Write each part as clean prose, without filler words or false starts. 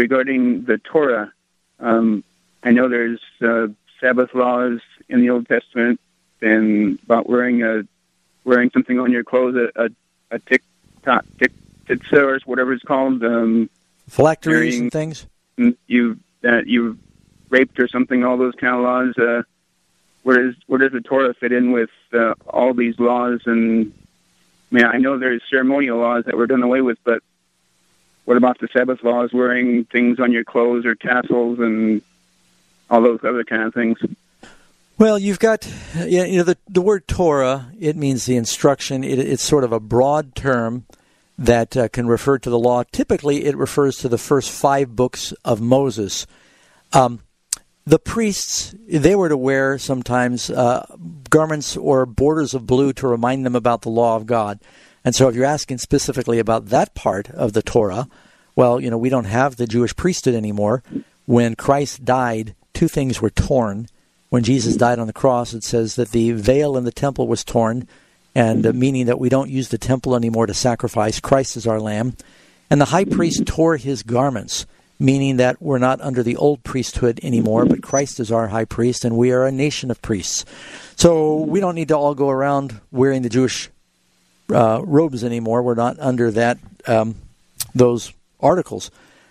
regarding the Torah. I know there's Sabbath laws in the Old Testament, and about wearing something on your clothes, a tiktitsa, or whatever it's called. Phylacteries and things. You raped or something. All those kind of laws. Where does the Torah fit in with all these laws? And I mean, I know there's ceremonial laws that were done away with, but what about the Sabbath laws, wearing things on your clothes or tassels and all those other kind of things? Well, you've got, the word Torah, it means the instruction. It's sort of a broad term that can refer to the law. Typically, it refers to the first 5 books of Moses. The priests, they were to wear sometimes garments or borders of blue to remind them about the law of God. And so if you're asking specifically about that part of the Torah, well, we don't have the Jewish priesthood anymore. When Christ died, 2 things were torn. When Jesus died on the cross, it says that the veil in the temple was torn, and meaning that we don't use the temple anymore to sacrifice. Christ is our lamb. And the high priest tore his garments, meaning that we're not under the old priesthood anymore, but Christ is our high priest, and we are a nation of priests. So we don't need to all go around wearing the Jewish robes anymore. We're not under that those articles.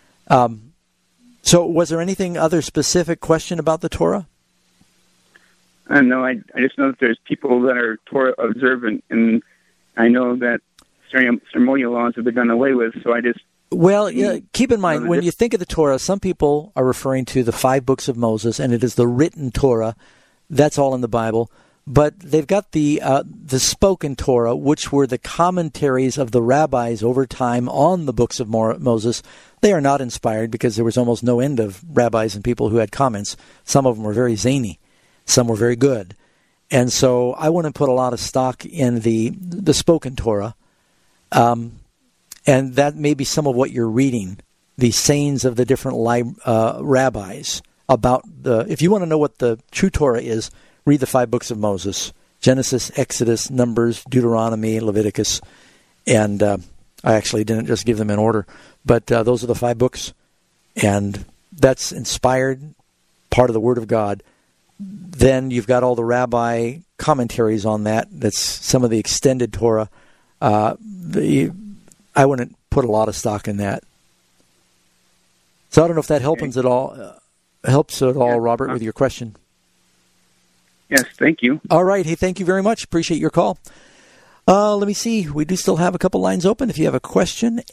So was there anything other specific question about the Torah? No, I just know that there's people that are Torah observant, and I know that ceremonial laws have been done away with, so I just... Well, keep in mind, when you think of the Torah, some people are referring to the 5 books of Moses, and it is the written Torah. That's all in the Bible. But they've got the spoken Torah, which were the commentaries of the rabbis over time on the books of Moses. They are not inspired because there was almost no end of rabbis and people who had comments. Some of them were very zany. Some were very good. And so I wouldn't put a lot of stock in the spoken Torah. And that may be some of what you're reading, the sayings of the different rabbis about if you want to know what the true Torah is, read the 5 books of Moses: Genesis, Exodus, Numbers, Deuteronomy, Leviticus. And I actually didn't just give them in order, but those are the 5 books. And that's inspired, part of the Word of God. Then you've got all the rabbi commentaries on that. That's some of the extended Torah. I wouldn't put a lot of stock in that. So I don't know if that helps at all. Robert, with your question. Yes, thank you. All right. Hey, thank you very much. Appreciate your call. Let me see. We do still have a couple lines open. If you have a question,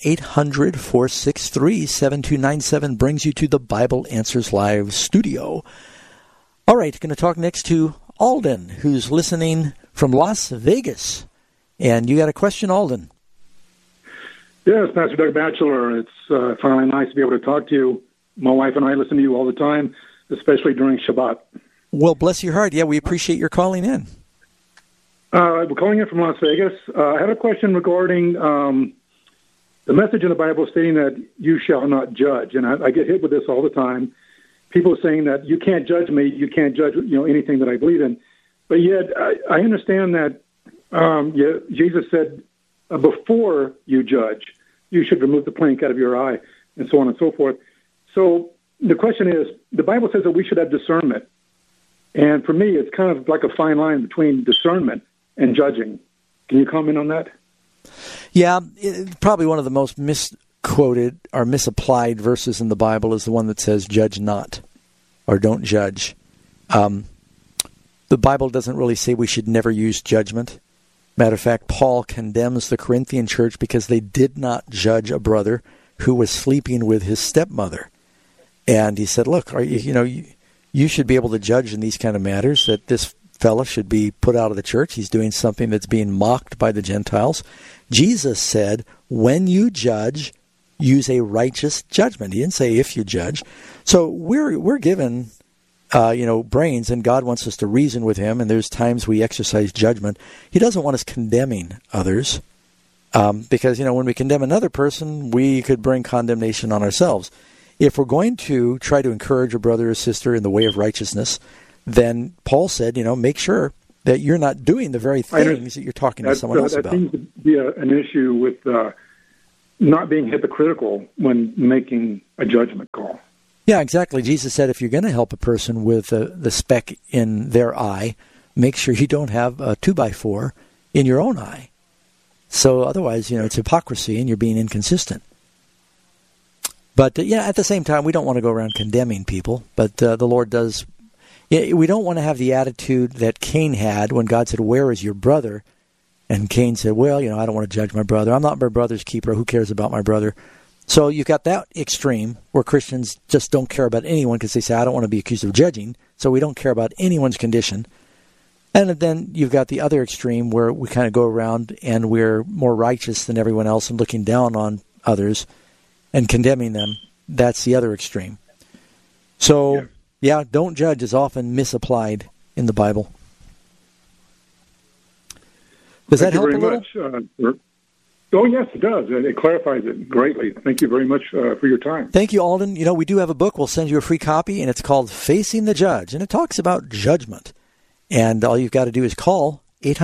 800-463-7297 brings you to the Bible Answers Live studio. All right. Going to talk next to Alden, who's listening from Las Vegas. And you got a question, Alden? Yes, Pastor Doug Batchelor. It's finally nice to be able to talk to you. My wife and I listen to you all the time, especially during Shabbat. Well, bless your heart. Yeah, we appreciate your calling in. We're calling in from Las Vegas. I had a question regarding the message in the Bible stating that you shall not judge. And I get hit with this all the time. People saying that you can't judge me, you can't judge anything that I believe in. But yet I understand that Jesus said, before you judge, you should remove the plank out of your eye, and so on and so forth. So the question is, the Bible says that we should have discernment. And for me, it's kind of like a fine line between discernment and judging. Can you comment on that? Yeah, probably one of the most misquoted or misapplied verses in the Bible is the one that says, judge not, or don't judge. The Bible doesn't really say we should never use judgment. Matter of fact, Paul condemns the Corinthian church because they did not judge a brother who was sleeping with his stepmother. And he said, look, you should be able to judge in these kind of matters, that this fellow should be put out of the church. He's doing something that's being mocked by the Gentiles. Jesus said, when you judge, use a righteous judgment. He didn't say if you judge. So we're given brains, and God wants us to reason with him, and there's times we exercise judgment. He doesn't want us condemning others, because, when we condemn another person, we could bring condemnation on ourselves. If we're going to try to encourage a brother or sister in the way of righteousness, then Paul said, make sure that you're not doing the very things that you're talking to someone else about. That seems to be an issue with not being hypocritical when making a judgment call. Yeah, exactly. Jesus said if you're going to help a person with the speck in their eye, make sure you don't have a 2x4 in your own eye. So otherwise, it's hypocrisy and you're being inconsistent. But, at the same time, we don't want to go around condemning people. But the Lord does. We don't want to have the attitude that Cain had when God said, "Where is your brother?" And Cain said, "Well, I don't want to judge my brother. I'm not my brother's keeper. Who cares about my brother?" So you've got that extreme where Christians just don't care about anyone because they say, "I don't want to be accused of judging," so we don't care about anyone's condition. And then you've got the other extreme where we kind of go around and we're more righteous than everyone else and looking down on others and condemning them. That's the other extreme. So, don't judge is often misapplied in the Bible. Does that help a little? Oh, yes, it does. It clarifies it greatly. Thank you very much for your time. Thank you, Alden. We do have a book. We'll send you a free copy, and it's called Facing the Judge, and it talks about judgment. And all you've got to do is call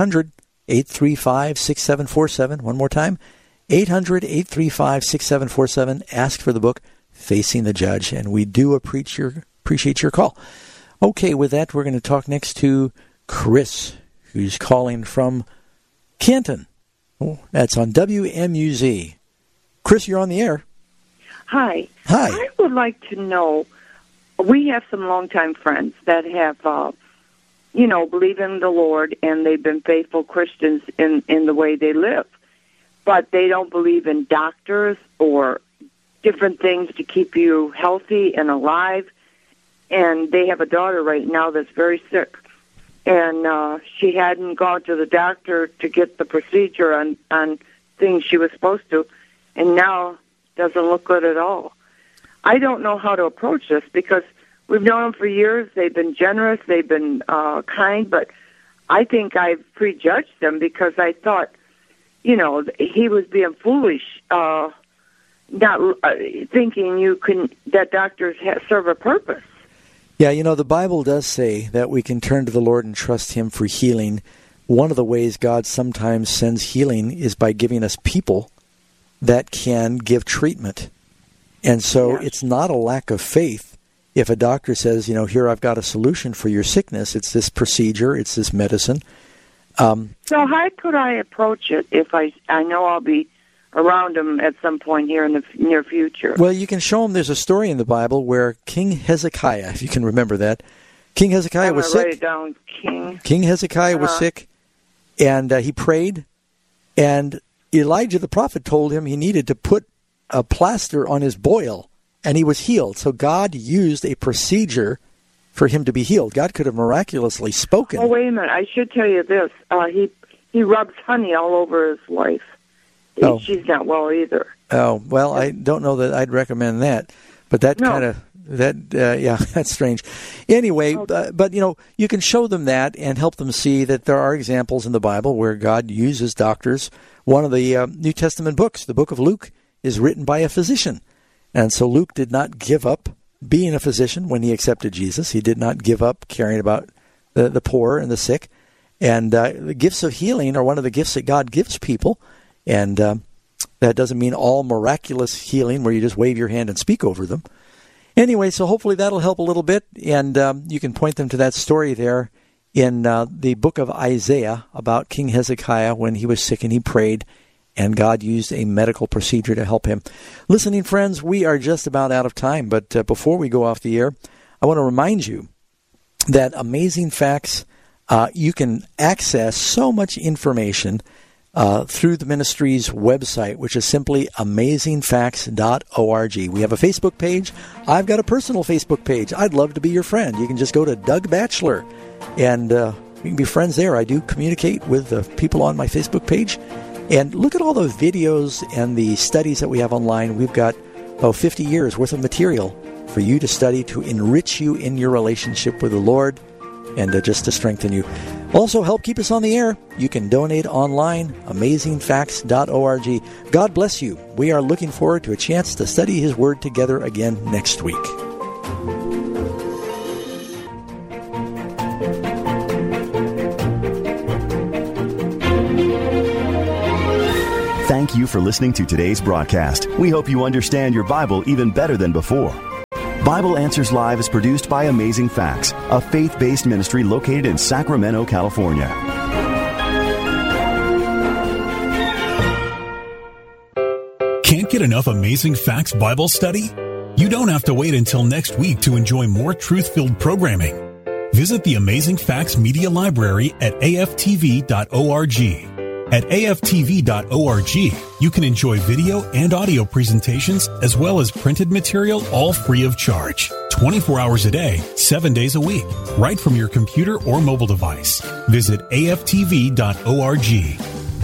800-835-6747. One more time, 800-835-6747. Ask for the book, Facing the Judge, and we do appreciate your call. Okay, with that, we're going to talk next to Chris, who's calling from Canton. Oh, that's on WMUZ. Chris, you're on the air. Hi. Hi. I would like to know, we have some longtime friends that have, believe in the Lord, and they've been faithful Christians in the way they live. But they don't believe in doctors or different things to keep you healthy and alive. And they have a daughter right now that's very sick. And she hadn't gone to the doctor to get the procedure on things she was supposed to, and now doesn't look good at all. I don't know how to approach this because we've known them for years. They've been generous. They've been kind, but I think I've prejudged them because I thought, he was being foolish, not thinking that doctors serve a purpose. Yeah, the Bible does say that we can turn to the Lord and trust Him for healing. One of the ways God sometimes sends healing is by giving us people that can give treatment. And so It's not a lack of faith. If a doctor says, here I've got a solution for your sickness, it's this procedure, it's this medicine. So how could I approach it if I know I'll be around them at some point here in the near future? Well, you can show them there's a story in the Bible where King Hezekiah, if you can remember that, King Hezekiah was sick. Write it down, King Hezekiah was sick, and he prayed, and Elijah the prophet told him he needed to put a plaster on his boil, and he was healed. So God used a procedure for him to be healed. God could have miraculously spoken. Oh, wait a minute. I should tell you this. He rubs honey all over his wife. Oh. She's not well either. Oh, well, I don't know that I'd recommend that. But that that's strange. Anyway, but you can show them that and help them see that there are examples in the Bible where God uses doctors. One of the New Testament books, the book of Luke, is written by a physician. And so Luke did not give up being a physician when he accepted Jesus. He did not give up caring about the poor and the sick. And the gifts of healing are one of the gifts that God gives people. And that doesn't mean all miraculous healing where you just wave your hand and speak over them. Anyway, so hopefully that'll help a little bit. And you can point them to that story there in the book of Isaiah about King Hezekiah when he was sick and he prayed, and God used a medical procedure to help him. Listening friends, we are just about out of time. But before we go off the air, I want to remind you that Amazing Facts, you can access so much information through the ministry's website, which is simply amazingfacts.org. We have a Facebook page. I've got a personal Facebook page. I'd love to be your friend. You can just go to Doug Batchelor, and we can be friends there. I do communicate with the people on my Facebook page. And look at all the videos and the studies that we have online. We've got 50 years worth of material for you to study to enrich you in your relationship with the Lord and just to strengthen you. Also, help keep us on the air. You can donate online, amazingfacts.org. God bless you. We are looking forward to a chance to study His Word together again next week. Thank Thank you for listening to today's broadcast. We hope you understand your Bible even better than before. Bible Answers Live is produced by Amazing Facts, a faith-based ministry located in Sacramento, California. Can't get enough Amazing Facts Bible study? You don't have to wait until next week to enjoy more truth-filled programming. Visit the Amazing Facts Media Library at aftv.org. At aftv.org, you can enjoy video and audio presentations as well as printed material, all free of charge. 24 hours a day, 7 days a week, right from your computer or mobile device. Visit aftv.org.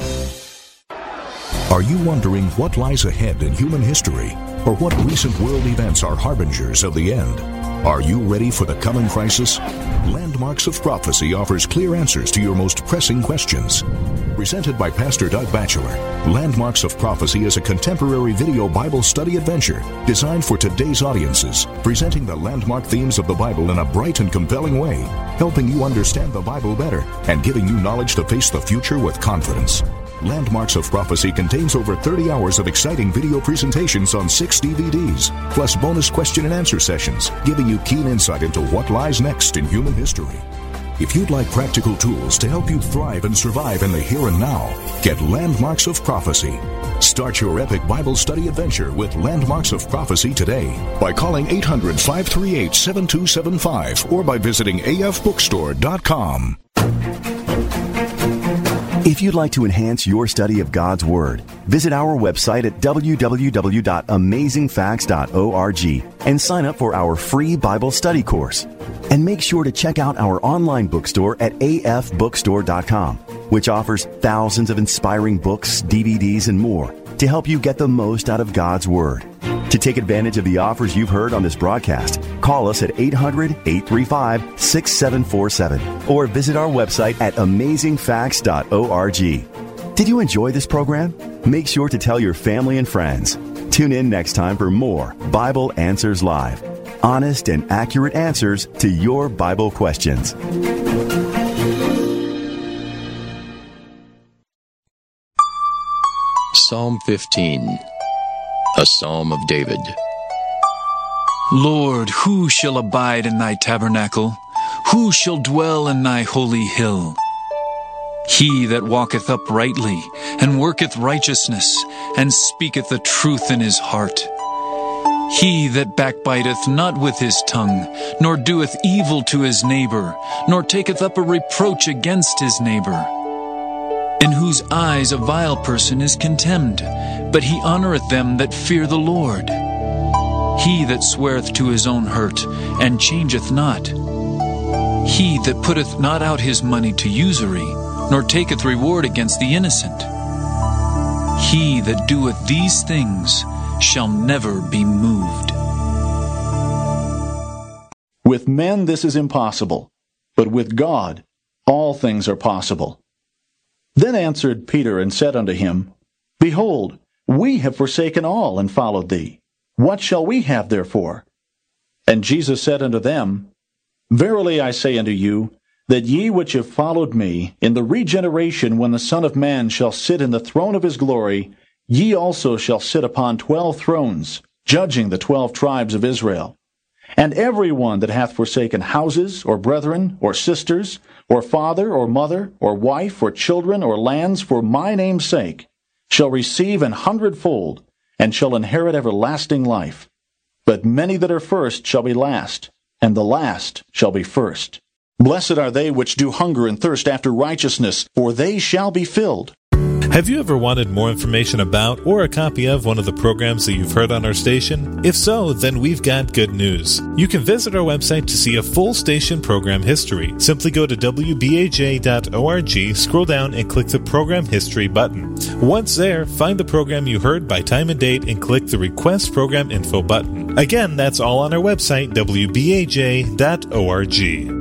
Are you wondering what lies ahead in human history, or what recent world events are harbingers of the end? Are you ready for the coming crisis? Landmarks of Prophecy offers clear answers to your most pressing questions. Presented by Pastor Doug Batchelor, Landmarks of Prophecy is a contemporary video Bible study adventure designed for today's audiences, presenting the landmark themes of the Bible in a bright and compelling way, helping you understand the Bible better and giving you knowledge to face the future with confidence. Landmarks of Prophecy contains over 30 hours of exciting video presentations on 6 DVDs, plus bonus question and answer sessions, giving you keen insight into what lies next in human history. If you'd like practical tools to help you thrive and survive in the here and now, get Landmarks of Prophecy. Start your epic Bible study adventure with Landmarks of Prophecy today by calling 800-538-7275 or by visiting afbookstore.com. If you'd like to enhance your study of God's Word, visit our website at www.amazingfacts.org and sign up for our free Bible study course. And make sure to check out our online bookstore at afbookstore.com, which offers thousands of inspiring books, DVDs, and more to help you get the most out of God's Word. To take advantage of the offers you've heard on this broadcast, call us at 800-835-6747 or visit our website at amazingfacts.org. Did you enjoy this program? Make sure to tell your family and friends. Tune in next time for more Bible Answers Live. Honest and accurate answers to your Bible questions. Psalm 15, a Psalm of David. Lord, who shall abide in thy tabernacle? Who shall dwell in thy holy hill? He that walketh uprightly, and worketh righteousness, and speaketh the truth in his heart. He that backbiteth not with his tongue, nor doeth evil to his neighbor, nor taketh up a reproach against his neighbor. In whose eyes a vile person is contemned, but he honoreth them that fear the Lord. He that sweareth to his own hurt, and changeth not. He that putteth not out his money to usury, nor taketh reward against the innocent. He that doeth these things shall never be moved. With men this is impossible, but with God all things are possible. Then answered Peter and said unto him, Behold, we have forsaken all and followed thee. What shall we have therefore? And Jesus said unto them, Verily I say unto you, that ye which have followed me, in the regeneration when the Son of Man shall sit in the throne of his glory, ye also shall sit upon 12 thrones, judging the 12 tribes of Israel. And every one that hath forsaken houses, or brethren, or sisters, or father, or mother, or wife, or children, or lands, for my name's sake, shall receive 100-fold, and shall inherit everlasting life. But many that are first shall be last, and the last shall be first. Blessed are they which do hunger and thirst after righteousness, for they shall be filled. Have you ever wanted more information about or a copy of one of the programs that you've heard on our station? If so, then we've got good news. You can visit our website to see a full station program history. Simply go to wbaj.org, scroll down, and click the Program History button. Once there, find the program you heard by time and date and click the Request Program Info button. Again, that's all on our website, wbaj.org.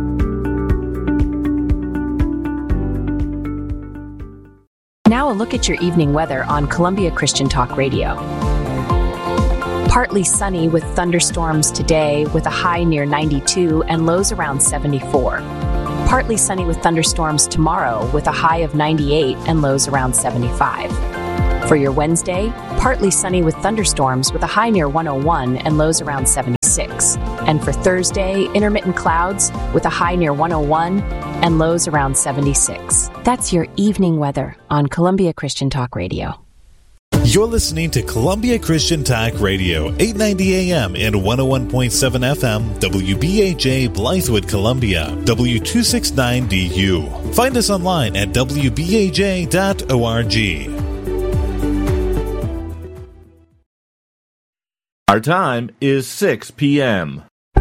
Now a look at your evening weather on Columbia Christian Talk Radio. Partly sunny with thunderstorms today with a high near 92 and lows around 74. Partly sunny with thunderstorms tomorrow with a high of 98 and lows around 75. For your Wednesday, partly sunny with thunderstorms with a high near 101 and lows around 76. And for Thursday, intermittent clouds with a high near 101 and lows around 76. That's your evening weather on Columbia Christian Talk Radio. You're listening to Columbia Christian Talk Radio, 890 AM and 101.7 FM, WBAJ Blythewood, Columbia, W269DU. Find us online at WBAJ.org. Our time is 6 p.m.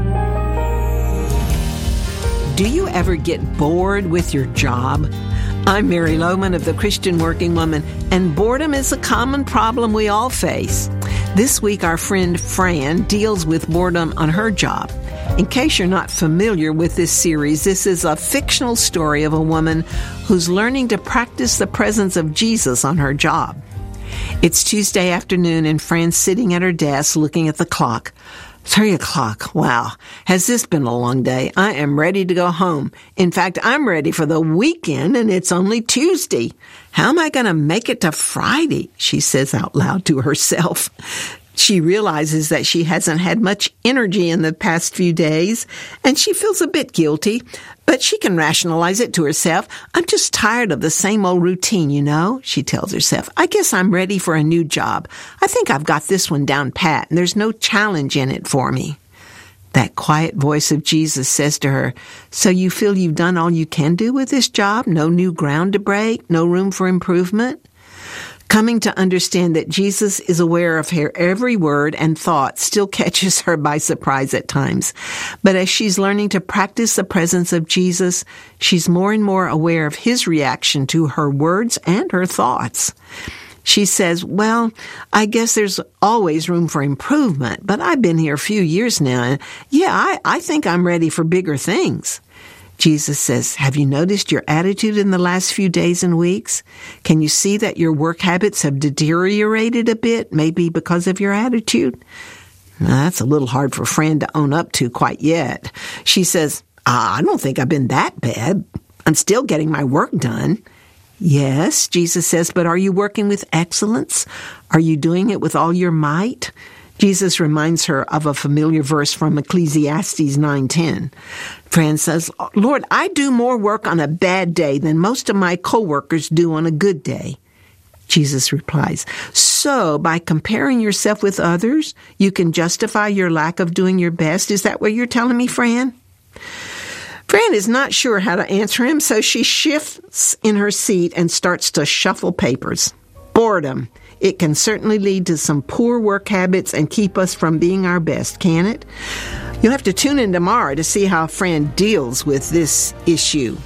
Do you ever get bored with your job? I'm Mary Lohman of the Christian Working Woman, and boredom is a common problem we all face. This week, our friend Fran deals with boredom on her job. In case you're not familiar with this series, this is a fictional story of a woman who's learning to practice the presence of Jesus on her job. It's Tuesday afternoon, and Fran's sitting at her desk looking at the clock. 3 o'clock. Wow. Has this been a long day? I am ready to go home. In fact, I'm ready for the weekend, and it's only Tuesday. How am I going to make it to Friday? She says out loud to herself. She realizes that she hasn't had much energy in the past few days, and she feels a bit guilty, but she can rationalize it to herself. I'm just tired of the same old routine, you know, she tells herself. I guess I'm ready for a new job. I think I've got this one down pat, and there's no challenge in it for me. That quiet voice of Jesus says to her, so you feel you've done all you can do with this job? No new ground to break? No room for improvement? Coming to understand that Jesus is aware of her every word and thought still catches her by surprise at times. But as she's learning to practice the presence of Jesus, she's more and more aware of his reaction to her words and her thoughts. She says, well, I guess there's always room for improvement, but I've been here a few years now, and I think I'm ready for bigger things. Jesus says, have you noticed your attitude in the last few days and weeks? Can you see that your work habits have deteriorated a bit, maybe because of your attitude? Now, that's a little hard for Fran to own up to quite yet. She says, I don't think I've been that bad. I'm still getting my work done. Yes, Jesus says, but are you working with excellence? Are you doing it with all your might? Jesus reminds her of a familiar verse from Ecclesiastes 9:10. Fran says, Lord, I do more work on a bad day than most of my coworkers do on a good day. Jesus replies, so by comparing yourself with others, you can justify your lack of doing your best? Is that what you're telling me, Fran? Fran is not sure how to answer him, so she shifts in her seat and starts to shuffle papers. Boredom. It can certainly lead to some poor work habits and keep us from being our best, can it? You'll have to tune in tomorrow to see how Fran deals with this issue.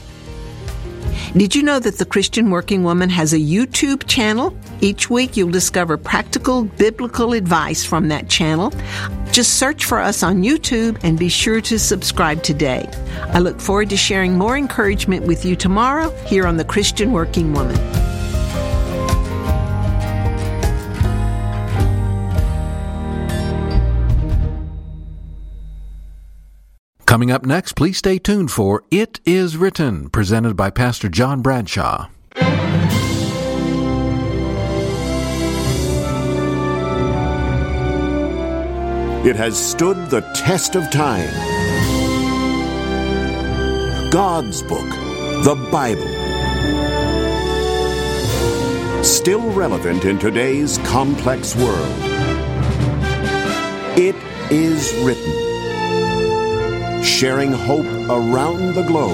Did you know that the Christian Working Woman has a YouTube channel? Each week you'll discover practical biblical advice from that channel. Just search for us on YouTube and be sure to subscribe today. I look forward to sharing more encouragement with you tomorrow here on the Christian Working Woman. Coming up next, please stay tuned for It Is Written, presented by Pastor John Bradshaw. It has stood the test of time. God's book, the Bible. Still relevant in today's complex world. It is written. Sharing hope around the globe.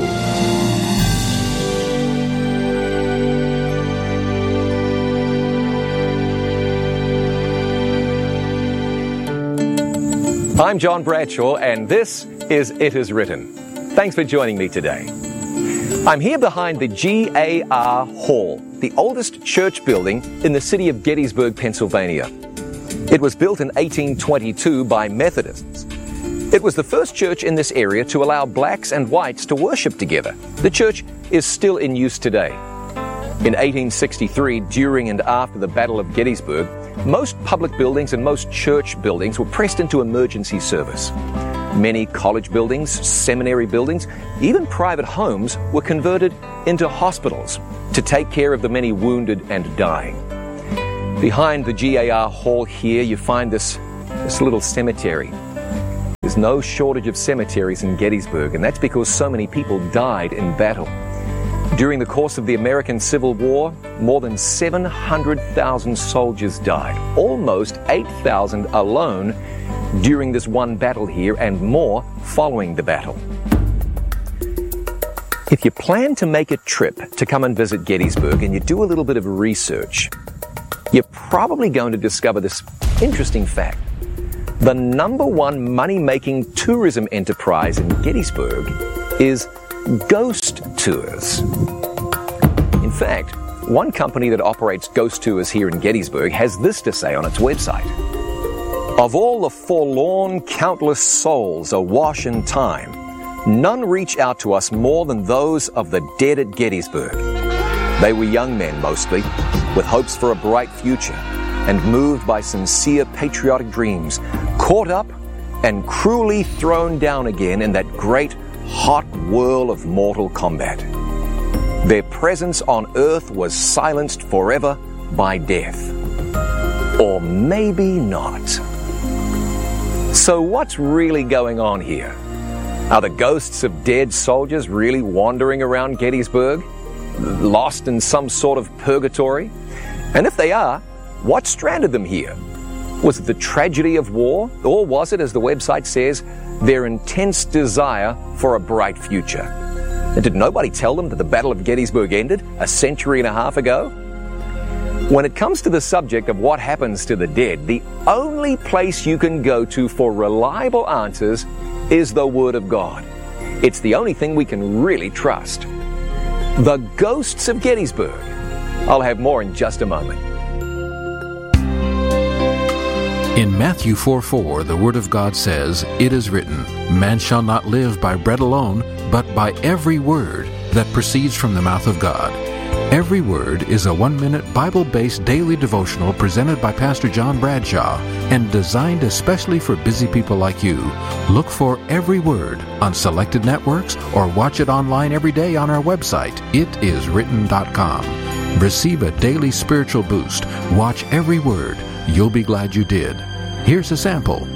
I'm John Bradshaw, and this is It Is Written. Thanks for joining me today. I'm here behind the G.A.R. Hall, the oldest church building in the city of Gettysburg, Pennsylvania. It was built in 1822 by Methodists. It was the first church in this area to allow blacks and whites to worship together. The church is still in use today. In 1863, during and after the Battle of Gettysburg, most public buildings and most church buildings were pressed into emergency service. Many college buildings, seminary buildings, even private homes were converted into hospitals to take care of the many wounded and dying. Behind the GAR Hall here, you find this little cemetery. There's no shortage of cemeteries in Gettysburg, and that's because so many people died in battle. During the course of the American Civil War, more than 700,000 soldiers died, almost 8,000 alone during this one battle here, and more following the battle. If you plan to make a trip to come and visit Gettysburg and you do a little bit of research, you're probably going to discover this interesting fact. The number one money-making tourism enterprise in Gettysburg is ghost tours. In fact, one company that operates ghost tours here in Gettysburg has this to say on its website. Of all the forlorn, countless souls awash in time, none reach out to us more than those of the dead at Gettysburg. They were young men mostly, with hopes for a bright future, and moved by sincere patriotic dreams, caught up and cruelly thrown down again in that great hot whirl of mortal combat. Their presence on earth was silenced forever by death. Or maybe not. So what's really going on here? Are the ghosts of dead soldiers really wandering around Gettysburg, lost in some sort of purgatory? And if they are, what stranded them here? Was it the tragedy of war, or was it, as the website says, their intense desire for a bright future? And did nobody tell them that the Battle of Gettysburg ended a century and a half ago? When it comes to the subject of what happens to the dead, the only place you can go to for reliable answers is the Word of God. It's the only thing we can really trust. The ghosts of Gettysburg. I'll have more in just a moment. In Matthew 4:4, the Word of God says, "It is written, man shall not live by bread alone, but by every word that proceeds from the mouth of God." Every Word is a 1-minute Bible-based daily devotional presented by Pastor John Bradshaw and designed especially for busy people like you. Look for Every Word on selected networks or watch it online every day on our website, itiswritten.com. Receive a daily spiritual boost. Watch Every Word. You'll be glad you did. Here's a sample.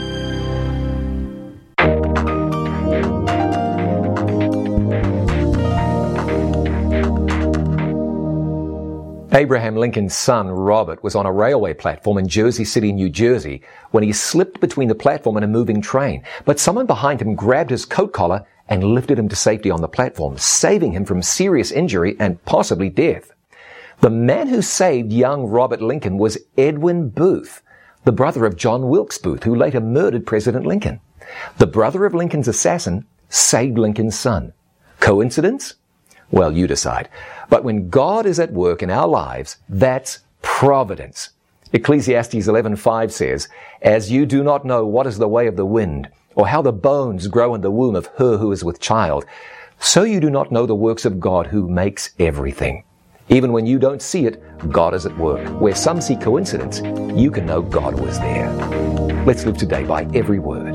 Abraham Lincoln's son, Robert, was on a railway platform in Jersey City, New Jersey, when he slipped between the platform and a moving train. But someone behind him grabbed his coat collar and lifted him to safety on the platform, saving him from serious injury and possibly death. The man who saved young Robert Lincoln was Edwin Booth, the brother of John Wilkes Booth, who later murdered President Lincoln. The brother of Lincoln's assassin saved Lincoln's son. Coincidence? Well, you decide. But when God is at work in our lives, that's providence. Ecclesiastes 11:5 says, "As you do not know what is the way of the wind, or how the bones grow in the womb of her who is with child, so you do not know the works of God who makes everything." Even when you don't see it, God is at work. Where some see coincidence, you can know God was there. Let's live today by every word.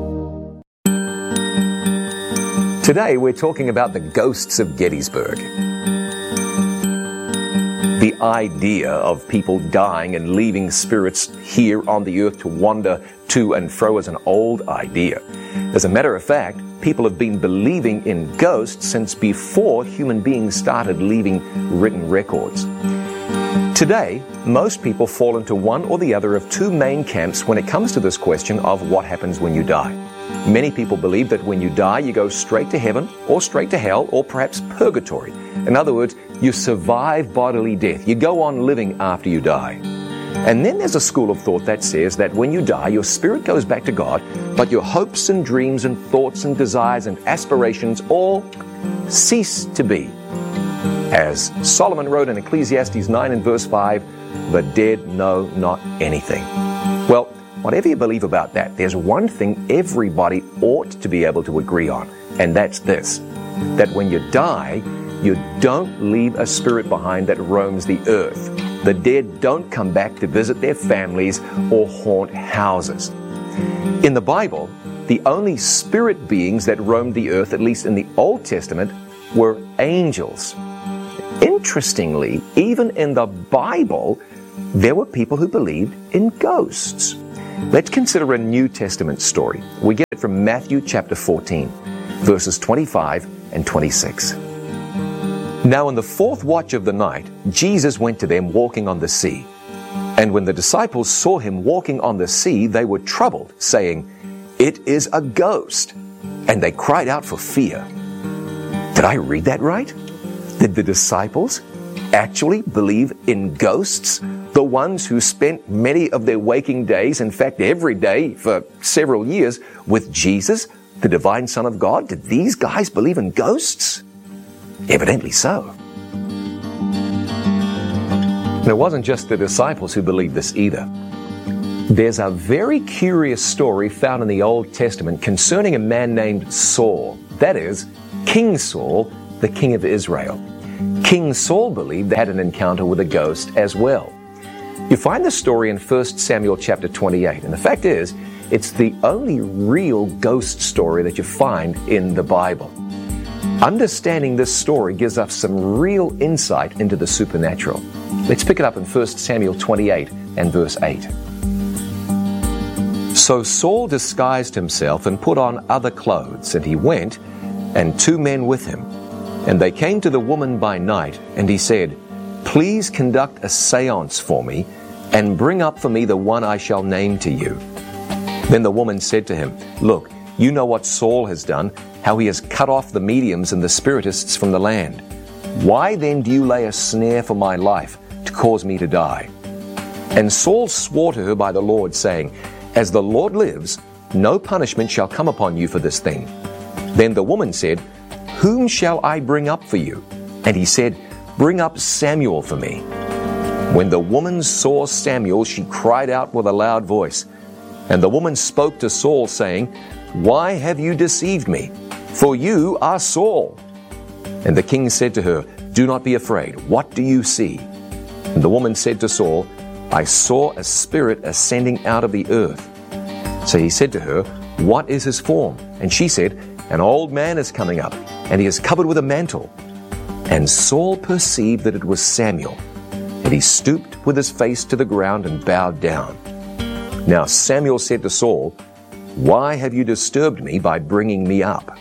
Today we're talking about the ghosts of Gettysburg. The idea of people dying and leaving spirits here on the earth to wander to and fro is an old idea. As a matter of fact, people have been believing in ghosts since before human beings started leaving written records. Today, most people fall into one or the other of two main camps when it comes to this question of what happens when you die. Many people believe that when you die, you go straight to heaven, or straight to hell, or perhaps purgatory. In other words, you survive bodily death. You go on living after you die. And then there's a school of thought that says that when you die, your spirit goes back to God, but your hopes and dreams and thoughts and desires and aspirations all cease to be. As Solomon wrote in Ecclesiastes 9 and verse 5, "The dead know not anything." Well, whatever you believe about that, there's one thing everybody ought to be able to agree on, and that's this: that when you die, you don't leave a spirit behind that roams the earth. The dead don't come back to visit their families or haunt houses. In the Bible, the only spirit beings that roamed the earth, at least in the Old Testament, were angels. Interestingly, even in the Bible, there were people who believed in ghosts. Let's consider a New Testament story. We get it from Matthew chapter 14, verses 25 and 26. Now in the fourth watch of the night, Jesus went to them walking on the sea. And when the disciples saw him walking on the sea, they were troubled, saying, "It is a ghost." And they cried out for fear. Did I read that right? Did the disciples actually believe in ghosts? The ones who spent many of their waking days, in fact every day for several years, with Jesus, the divine Son of God? Did these guys believe in ghosts? Evidently so. And it wasn't just the disciples who believed this either. There's a very curious story found in the Old Testament concerning a man named Saul. That is, King Saul, the king of Israel. King Saul believed they had an encounter with a ghost as well. You find the story in 1 Samuel chapter 28, and the fact is, it's the only real ghost story that you find in the Bible. Understanding this story gives us some real insight into the supernatural. Let's pick it up in 1 Samuel 28 and verse 8. So Saul disguised himself and put on other clothes, and he went, and 2 men with him. And they came to the woman by night, and he said, "Please conduct a seance for me, and bring up for me the one I shall name to you." Then the woman said to him, "Look, you know what Saul has done, how he has cut off the mediums and the spiritists from the land. Why then do you lay a snare for my life, to cause me to die?" And Saul swore to her by the Lord, saying, "As the Lord lives, no punishment shall come upon you for this thing." Then the woman said, "Whom shall I bring up for you?" And he said, "Bring up Samuel for me." When the woman saw Samuel, she cried out with a loud voice. And the woman spoke to Saul, saying, "Why have you deceived me? For you are Saul." And the king said to her, "Do not be afraid. What do you see?" And the woman said to Saul, "I saw a spirit ascending out of the earth." So he said to her, "What is his form?" And she said, "An old man is coming up, and he is covered with a mantle." And Saul perceived that it was Samuel, and he stooped with his face to the ground and bowed down. Now Samuel said to Saul, "Why have you disturbed me by bringing me up?"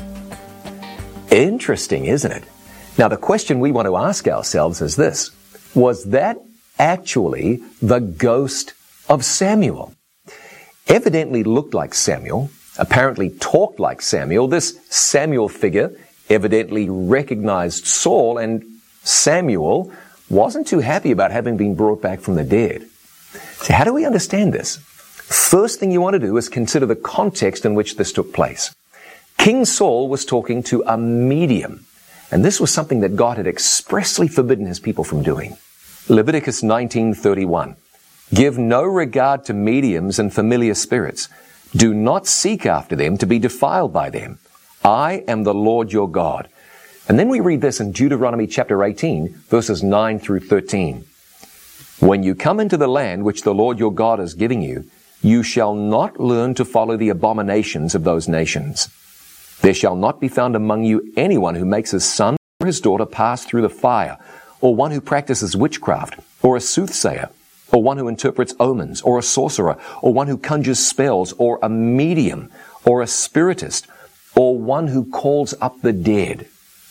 Interesting, isn't it? Now the question we want to ask ourselves is this: was that actually the ghost of Samuel? Evidently looked like Samuel, apparently talked like Samuel. This Samuel figure evidently recognized Saul, and Samuel wasn't too happy about having been brought back from the dead. So how do we understand this? First thing you want to do is consider the context in which this took place. King Saul was talking to a medium, and this was something that God had expressly forbidden his people from doing. Leviticus 19:31. Give no regard to mediums and familiar spirits. Do not seek after them to be defiled by them. I am the Lord your God. And then we read this in Deuteronomy chapter 18, verses 9 through 13. When you come into the land which the Lord your God is giving you, you shall not learn to follow the abominations of those nations. There shall not be found among you anyone who makes his son or his daughter pass through the fire, or one who practices witchcraft, or a soothsayer, or one who interprets omens, or a sorcerer, or one who conjures spells, or a medium, or a spiritist, or one who calls up the dead.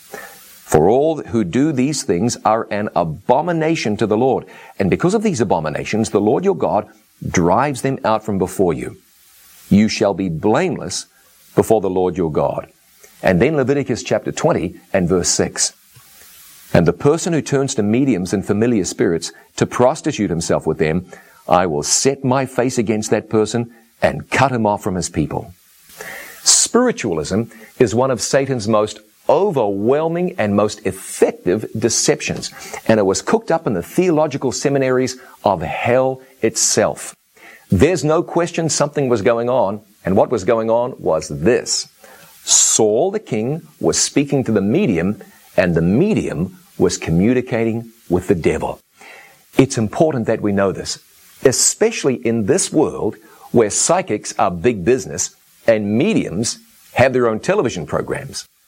For all who do these things are an abomination to the Lord. And because of these abominations, the Lord your God drives them out from before you. You shall be blameless before the Lord your God. And then Leviticus chapter 20 and verse 6. And the person who turns to mediums and familiar spirits to prostitute himself with them, I will set my face against that person and cut him off from his people. Spiritualism is one of Satan's most overwhelming and most effective deceptions, and it was cooked up in the theological seminaries of hell itself. There's no question something was going on, and what was going on was this. Saul the king was speaking to the medium, and the medium was communicating with the devil. It's important that we know this, especially in this world where psychics are big business and mediums have their own television programs.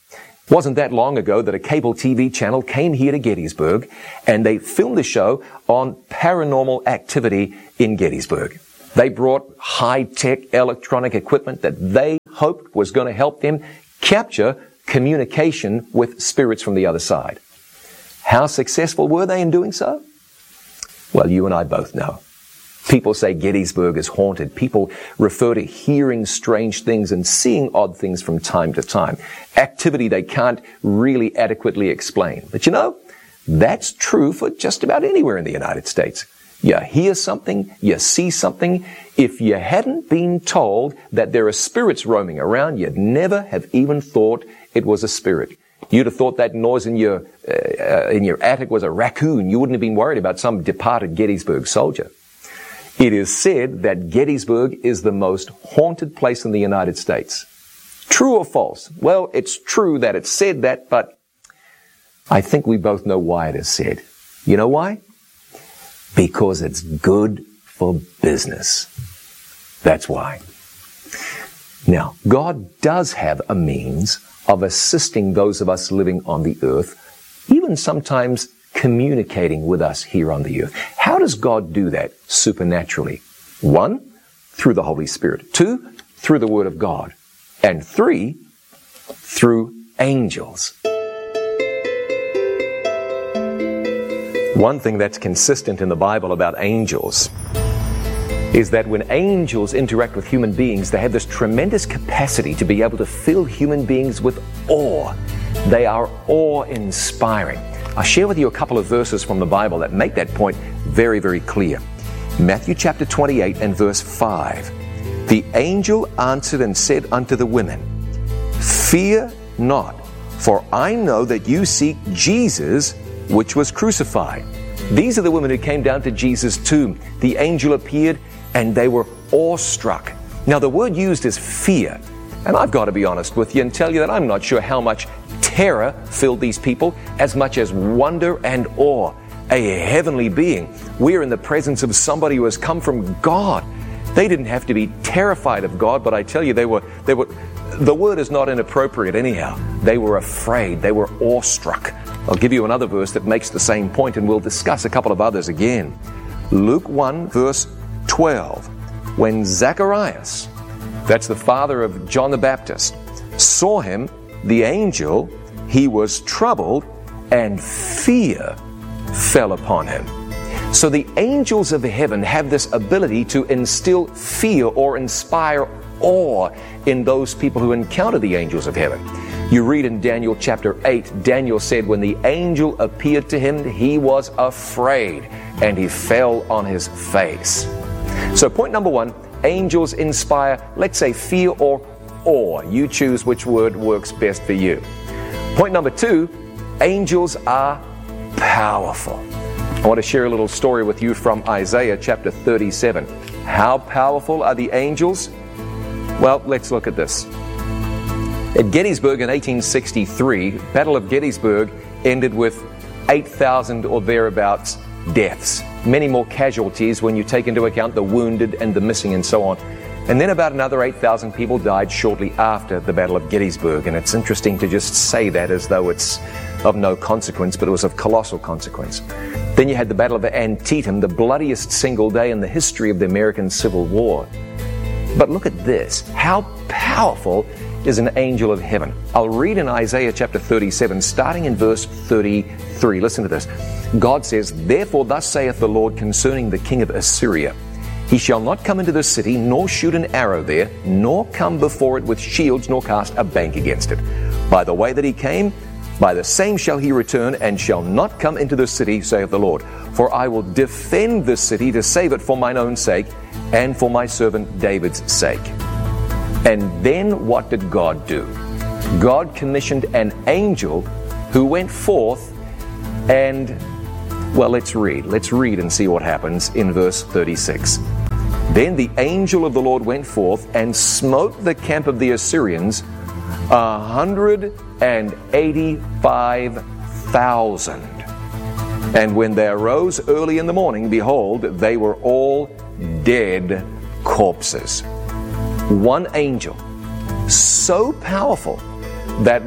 Wasn't that long ago that a cable TV channel came here to Gettysburg and they filmed a show on paranormal activity in Gettysburg. They brought high-tech electronic equipment that they hoped was going to help them capture communication with spirits from the other side. How successful were they in doing so? Well, you and I both know. People say Gettysburg is haunted. People refer to hearing strange things and seeing odd things from time to time. Activity they can't really adequately explain. But you know, that's true for just about anywhere in the United States. You hear something, you see something. If you hadn't been told that there are spirits roaming around, you'd never have even thought it was a spirit. You'd have thought that noise in your attic was a raccoon. You wouldn't have been worried about some departed Gettysburg soldier. It is said that Gettysburg is the most haunted place in the United States. True or false? Well, it's true that it's said that, but I think we both know why it is said. You know why? Because it's good for business. That's why. Now, God does have a means of assisting those of us living on the earth, even sometimes communicating with us here on the earth. How does God do that supernaturally? 1, through the Holy Spirit. 2, through the Word of God. And 3, through angels. One thing that's consistent in the Bible about angels is that when angels interact with human beings, they have this tremendous capacity to be able to fill human beings with awe. They are awe-inspiring. I'll share with you a couple of verses from the Bible that make that point very, very clear. Matthew chapter 28 and verse 5. The angel answered and said unto the women, Fear not, for I know that you seek Jesus, which was crucified. These are the women who came down to Jesus' tomb. The angel appeared and they were awestruck. Now the word used is fear. And I've got to be honest with you and tell you that I'm not sure how much terror filled these people as much as wonder and awe. A heavenly being. We're in the presence of somebody who has come from God. They didn't have to be terrified of God, but I tell you, they were, the word is not inappropriate anyhow. They were afraid. They were awestruck. I'll give you another verse that makes the same point, and we'll discuss a couple of others again. Luke 1 verse 12. When Zacharias, that's the father of John the Baptist, saw him, the angel, he was troubled, and fear fell upon him. So the angels of heaven have this ability to instill fear or inspire awe in those people who encounter the angels of heaven. You read in Daniel chapter 8, Daniel said when the angel appeared to him, he was afraid, and he fell on his face. So point number 1, angels inspire, let's say, fear or awe. You choose which word works best for you. Point number 2, angels are powerful. I want to share a little story with you from Isaiah chapter 37. How powerful are the angels? Well, let's look at this. At Gettysburg in 1863, Battle of Gettysburg ended with 8,000 or thereabouts deaths. Many more casualties when you take into account the wounded and the missing and so on. And then about another 8,000 people died shortly after the Battle of Gettysburg. And it's interesting to just say that as though it's of no consequence, but it was of colossal consequence. Then you had the Battle of Antietam, the bloodiest single day in the history of the American Civil War. But look at this. How powerful is an angel of heaven? I'll read in Isaiah chapter 37, starting in verse 33. Listen to this. God says, Therefore thus saith the Lord concerning the king of Assyria, He shall not come into the city, nor shoot an arrow there, nor come before it with shields, nor cast a bank against it. By the way that he came, by the same shall he return, and shall not come into the city, saith the Lord. For I will defend the city to save it for mine own sake, and for my servant David's sake. And then what did God do? God commissioned an angel who went forth and, well, let's read and see what happens in verse 36. Then the angel of the Lord went forth and smote the camp of the Assyrians 185,000. And when they arose early in the morning, behold, they were all dead corpses. One angel, so powerful that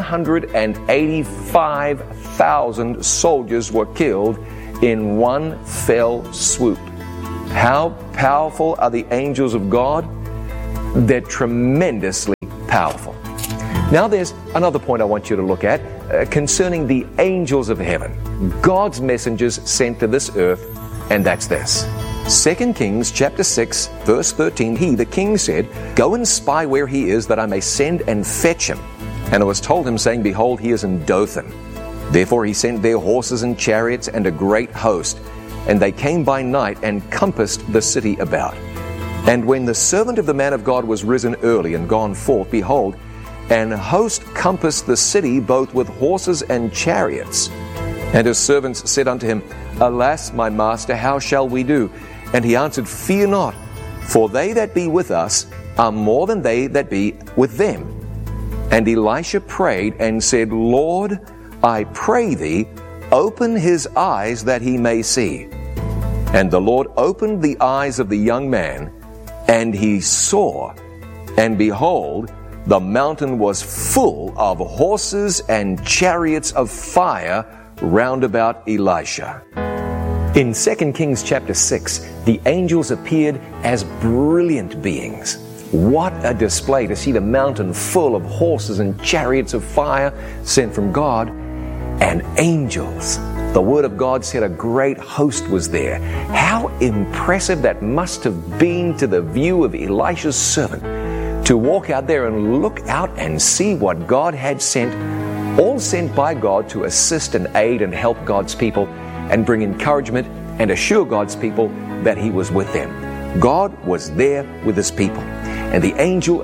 185,000 soldiers were killed in one fell swoop. How powerful are the angels of God? They're tremendously powerful. Now there's another point I want you to look at concerning the angels of heaven, God's messengers sent to this earth, and that's this. 2 Kings chapter 6, verse 13, he, the king, said, "Go and spy where he is, that I may send and fetch him. And it was told him, saying, Behold, he is in Dothan. Therefore he sent their horses and chariots and a great host. And they came by night and compassed the city about. And when the servant of the man of God was risen early and gone forth, behold, an host compassed the city both with horses and chariots. And his servants said unto him, Alas, my master, how shall we do? And he answered, Fear not, for they that be with us are more than they that be with them. And Elisha prayed and said, Lord, I pray thee, open his eyes that he may see. And the Lord opened the eyes of the young man, and he saw, and behold, the mountain was full of horses and chariots of fire round about Elisha. In 2 Kings chapter 6, the angels appeared as brilliant beings. What a display to see the mountain full of horses and chariots of fire sent from God, and angels. The Word of God said a great host was there. How impressive that must have been to the view of Elisha's servant, to walk out there and look out and see what God had sent, all sent by God to assist and aid and help God's people and bring encouragement and assure God's people that He was with them. God was there with His people. And the angels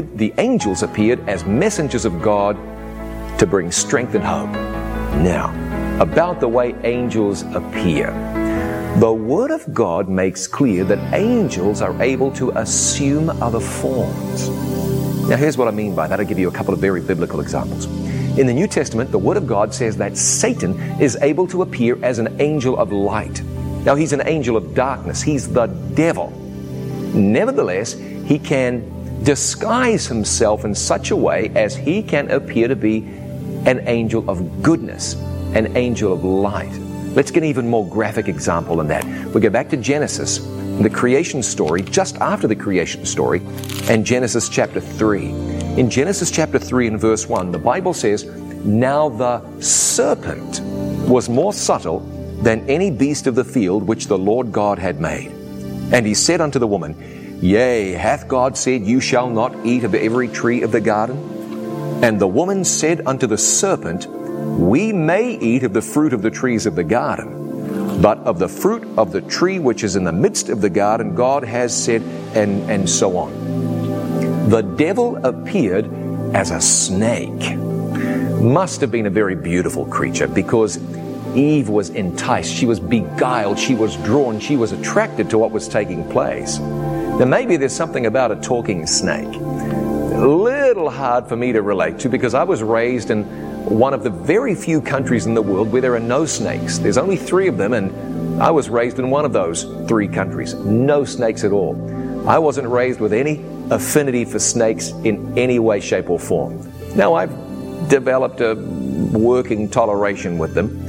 appeared as messengers of God to bring strength and hope. Now, about the way angels appear. The Word of God makes clear that angels are able to assume other forms. Now, here's what I mean by that. I'll give you a couple of very biblical examples. In the New Testament, the Word of God says that Satan is able to appear as an angel of light. Now, he's an angel of darkness. He's the devil. Nevertheless, he can disguise himself in such a way as he can appear to be an angel of goodness, an angel of light. Let's get an even more graphic example than that. We go back to Genesis, the creation story, just after the creation story, and Genesis chapter 3. In Genesis chapter 3 and verse 1, the Bible says, Now the serpent was more subtle than any beast of the field which the Lord God had made. And he said unto the woman, Yea, hath God said, You shall not eat of every tree of the garden? And the woman said unto the serpent, We may eat of the fruit of the trees of the garden, but of the fruit of the tree which is in the midst of the garden, God has said, and so on. The devil appeared as a snake. Must have been a very beautiful creature, because Eve was enticed, she was beguiled, she was drawn, she was attracted to what was taking place. Now maybe there's something about a talking snake. A little hard for me to relate to, because I was raised in one of the very few countries in the world where there are no snakes. There's only 3 of them, and I was raised in one of those 3 countries. No snakes at all. I wasn't raised with any affinity for snakes in any way, shape, or form. Now, I've developed a working toleration with them.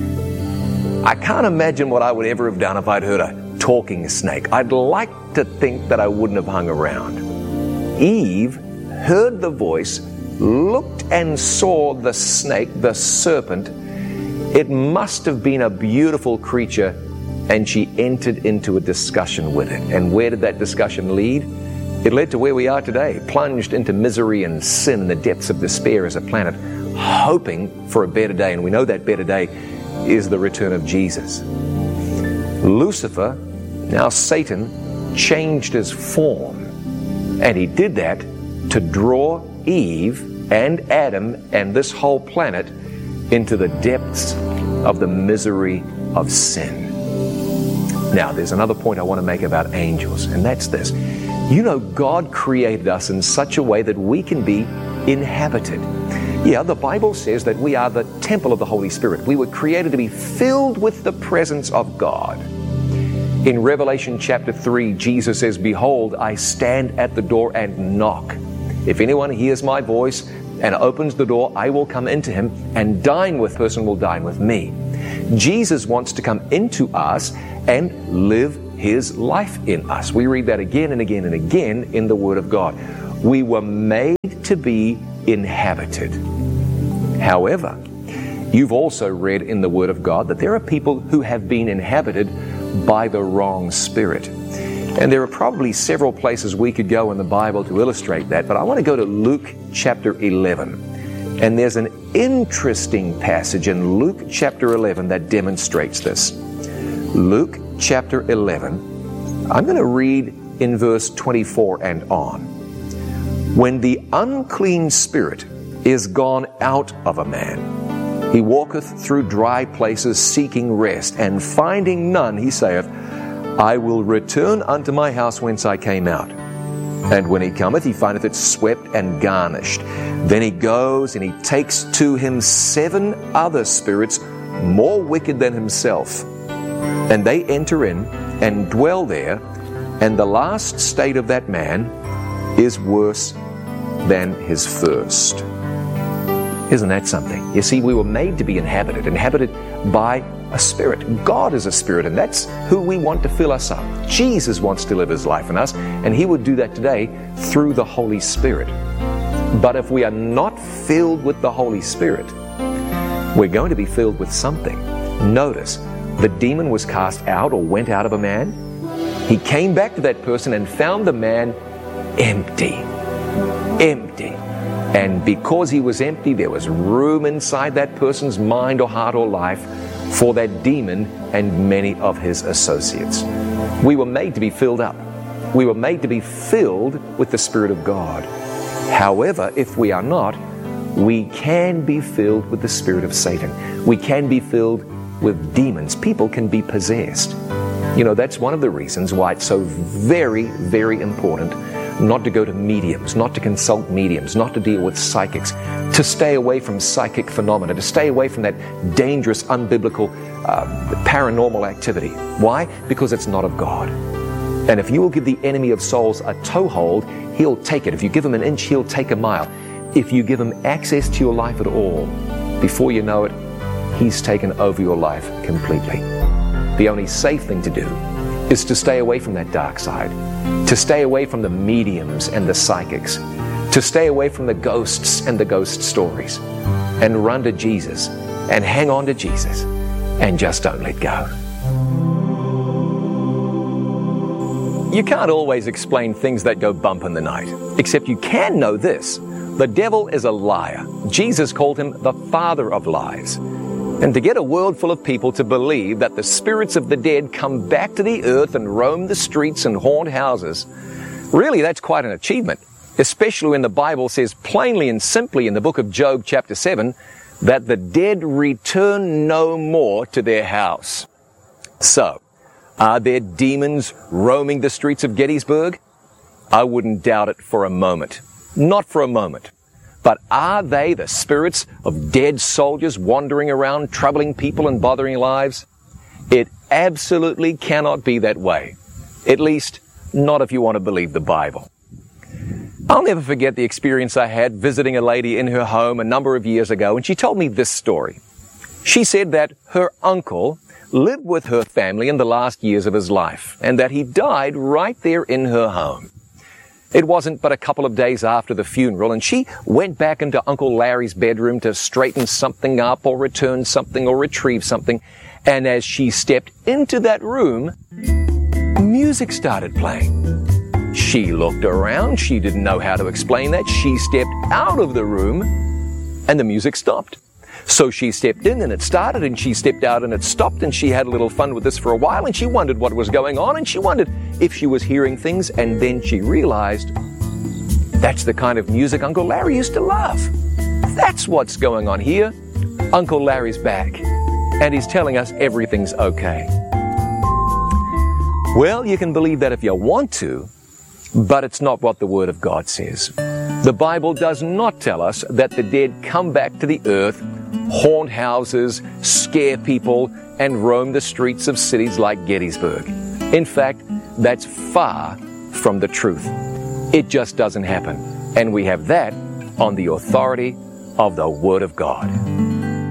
I can't imagine what I would ever have done if I'd heard a talking snake. I'd like to think that I wouldn't have hung around. Eve heard the voice, looked and saw the snake, the serpent. It must have been a beautiful creature, and she entered into a discussion with it. And where did that discussion lead? It led to where we are today, plunged into misery and sin in the depths of despair as a planet, hoping for a better day. And we know that better day is the return of Jesus. Lucifer, now Satan, changed his form. And he did that to draw Eve and Adam and this whole planet into the depths of the misery of sin. Now, there's another point I want to make about angels, and that's this. You know, God created us in such a way that we can be inhabited. Yeah, the Bible says that we are the temple of the Holy Spirit. We were created to be filled with the presence of God. In Revelation chapter 3, Jesus says, Behold, I stand at the door and knock. If anyone hears my voice and opens the door, I will come into him and dine with the person will dine with me. Jesus wants to come into us and live his life in us. We read that again and again and again in the Word of God. We were made to be inhabited. However, you've also read in the Word of God that there are people who have been inhabited by the wrong spirit. And there are probably several places we could go in the Bible to illustrate that, but I want to go to Luke chapter 11. And there's an interesting passage in Luke chapter 11 that demonstrates this. Luke chapter 11, I'm going to read in verse 24 and on. When the unclean spirit is gone out of a man, he walketh through dry places seeking rest, and finding none, he saith, I will return unto my house whence I came out. And when he cometh, he findeth it swept and garnished. Then he goes and he takes to him 7 other spirits more wicked than himself. And they enter in and dwell there, and the last state of that man is worse than his first. Isn't that something? You see, we were made to be inhabited by a spirit. God is a spirit, and that's who we want to fill us up. Jesus wants to live his life in us, and he would do that today through the Holy Spirit. But if we are not filled with the Holy Spirit, we're going to be filled with something. Notice, the demon was cast out or went out of a man. He came back to that person and found the man empty. Empty. And because he was empty, there was room inside that person's mind or heart or life for that demon and many of his associates. We were made to be filled up. We were made to be filled with the Spirit of God. However, if we are not, we can be filled with the spirit of Satan. We can be filled with demons. People can be possessed. You know, that's one of the reasons why it's so very, very important not to go to mediums, not to consult mediums, not to deal with psychics, to stay away from psychic phenomena, to stay away from that dangerous, unbiblical, paranormal activity. Why? Because it's not of God. And if you will give the enemy of souls a toehold, he'll take it. If you give him an inch, he'll take a mile. If you give him access to your life at all, before you know it, he's taken over your life completely. The only safe thing to do is to stay away from that dark side, to stay away from the mediums and the psychics, to stay away from the ghosts and the ghost stories, and run to Jesus and hang on to Jesus and just don't let go. You can't always explain things that go bump in the night, except you can know this: the devil is a liar. Jesus called him the father of lies. And to get a world full of people to believe that the spirits of the dead come back to the earth and roam the streets and haunt houses, really that's quite an achievement, especially when the Bible says plainly and simply in the book of Job chapter 7 that the dead return no more to their house. So, are there demons roaming the streets of Gettysburg? I wouldn't doubt it for a moment. Not for a moment. But are they the spirits of dead soldiers wandering around, troubling people and bothering lives? It absolutely cannot be that way. At least, not if you want to believe the Bible. I'll never forget the experience I had visiting a lady in her home a number of years ago, and she told me this story. She said that her uncle lived with her family in the last years of his life, and that he died right there in her home. It wasn't but a couple of days after the funeral, and she went back into Uncle Larry's bedroom to straighten something up or return something or retrieve something. And as she stepped into that room, music started playing. She looked around. She didn't know how to explain that. She stepped out of the room, and the music stopped. So she stepped in and it started, and she stepped out and it stopped, and she had a little fun with this for a while, and she wondered what was going on, and she wondered if she was hearing things, and then she realized that's the kind of music Uncle Larry used to love. That's what's going on here. Uncle Larry's back, and he's telling us everything's okay. Well, you can believe that if you want to, but it's not what the Word of God says. The Bible does not tell us that the dead come back to the earth, haunt houses, scare people, and roam the streets of cities like Gettysburg. In fact, that's far from the truth. It just doesn't happen. And we have that on the authority of the Word of God.